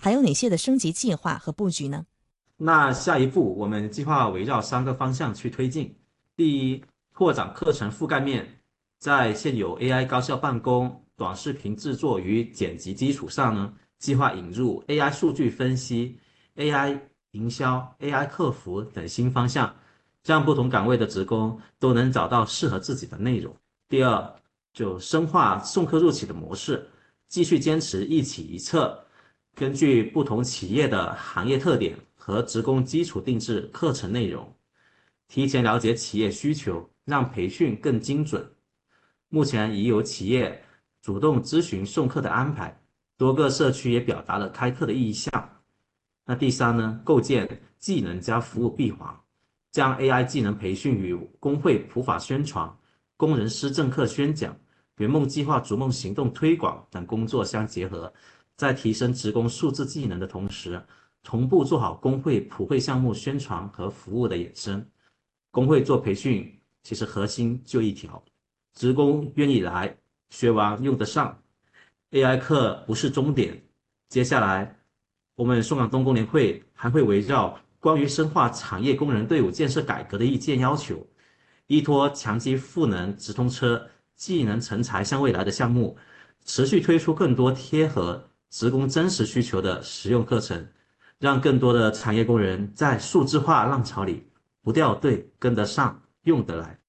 还有哪些的升级计划和布局呢？ 那下一步，我们计划围绕3个方向去推进。第一，拓展课程覆盖面，在现有 AI 高效办公、短视频制作与剪辑基础上呢，计划引入 AI 数据分析、AI 营销、AI 客服等新方向，让不同岗位的职工都能找到适合自己的内容。第二，就深化送客入企的模式，继续坚持一企一策，根据不同企业的行业特点和职工基础定制课程内容，提前了解企业需求，让培训更精准。目前已有企业主动咨询送课的安排，多个社区也表达了开课的意向。那第三呢，构建技能加服务闭环，将 AI 技能培训与工会普法宣传、工人师政课宣讲、圆梦计划逐梦行动推广等工作相结合，在提升职工数字技能的同时，同步做好工会普惠项目宣传和服务的衍生。工会做培训，其实核心就一条：职工愿意来，学完用得上。AI 课不是终点，接下来我们松岗东工联会还会围绕关于深化产业工人队伍建设改革的意见要求，依托强基赋能直通车、技能成才向未来的项目，持续推出更多贴合职工真实需求的实用课程，让更多的产业工人在数字化浪潮里不掉队、跟得上、用得来。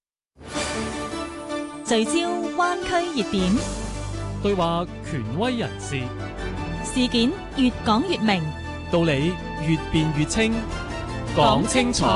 聚焦灣區熱點， 對話權威人士， 事件越講越明， 道理越辯越清，講清楚。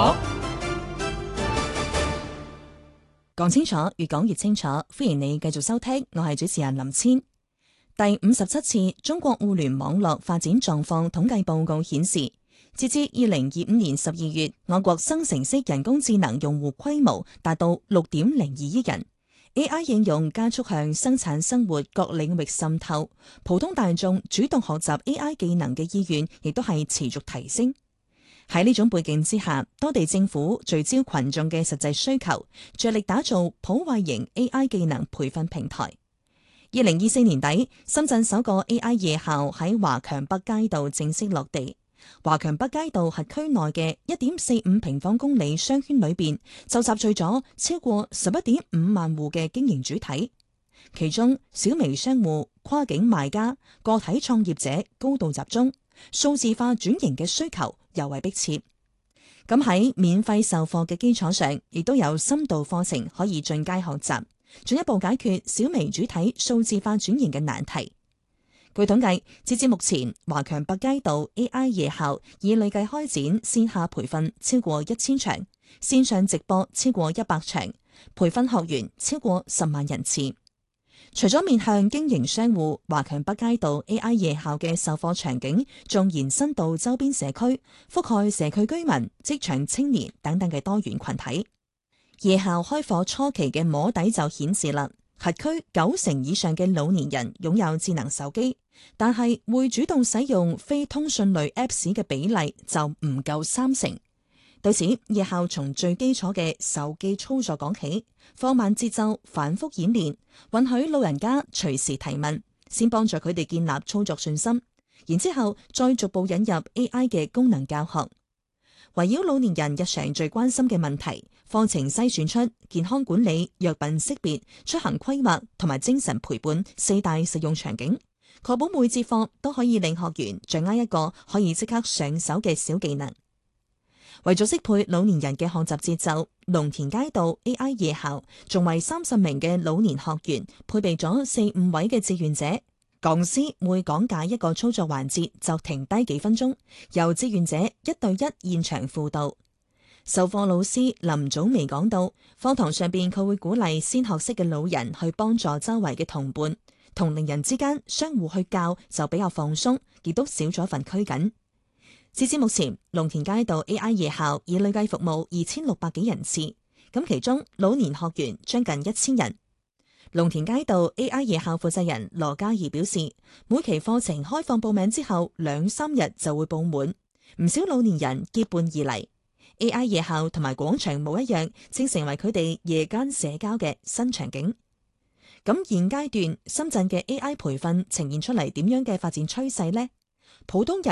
講清楚，越講越清楚。歡迎你繼續收聽，我係主持人林千。第57次中國互聯網絡發展狀況統計報告顯示，截至2025年12月，我國生成式人工智能用戶規模達到6.02億人。AI 應用加速向生產生活各領域滲透，普通大眾主動學習 AI 技能嘅意願亦都係持續提升。喺呢種背景之下，多地政府聚焦群眾嘅實際需求，着力打造普惠型 AI 技能培訓平台。2024年底，深圳首個 AI 夜校喺華強北街道正式落地。華強北街道轄區內嘅1.45平方公里商圈裏邊，就集聚咗超過11.5萬戶嘅經營主體，其中小微商戶、跨境賣家、個體創業者高度集中，數字化轉型嘅需求尤為迫切。咁喺免費授課嘅基礎上，亦都有深度課程可以進階學習，進一步解決小微主體數字化轉型嘅難題。據統計，截至目前，華強北街道 AI 夜校已累計開展線下培訓超過1000場，線上直播超過100場，培訓學員超過10萬人次。除咗面向經營商戶，華強北街道 AI 夜校嘅授課場景仲延伸到周邊社區，覆蓋社區居民、職場青年等等嘅多元群體。夜校開課初期嘅摸底就顯示啦，轄區90%以上嘅老年人擁有智能手機，但係會主動使用非通訊類 Apps 嘅比例就唔夠30%。對此，夜校從最基礎嘅手機操作講起，放慢節奏，反覆演練，允許老人家隨時提問，先幫助佢哋建立操作信心，然之後再逐步引入 AI 嘅功能教學。圍繞老年人日常最關心嘅問題，課程篩選出健康管理、藥品識別、出行規劃同埋精神陪伴4大實用場景，確保每節課都可以令學員掌握一個可以即刻上手嘅小技能。為咗適配老年人嘅學習節奏，龍田街道 AI 夜校仲為30名嘅老年學員配備咗4-5位嘅志願者，講師每講解一個操作環節就停低幾分鐘，由志願者1對1現場輔導。授課老師林祖薇講到，課堂上邊佢會鼓勵先學識嘅老人去幫助周圍嘅同伴，同齡人之間相互去教就比較放鬆，亦都少咗份拘謹。截至目前，龍田街道 AI 夜校已累計服務2600幾人次，咁其中老年學員將近1000人。龍田街道 AI 夜校負責人羅嘉怡表示，每期課程開放報名之後2-3日就會報滿，唔少老年人結伴而嚟。AI 夜校同埋廣場舞一樣，正成為佢哋夜間社交嘅新場景。咁現階段深圳嘅 AI 培訓呈現出嚟點樣嘅發展趨勢呢？普通人